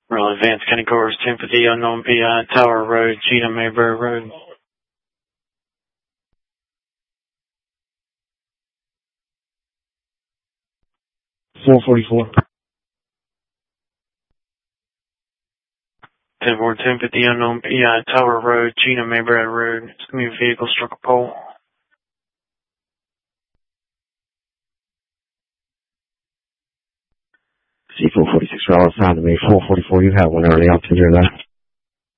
Royal Advance County Course 1050 unknown PI Tower Road, Gina Mayberry Road. $444. 1050 unknown PI Tower Road, Gina Mayberry Road. New vehicle struck a pole. C446 Rollins, time to me 444. You have one early on to hear that.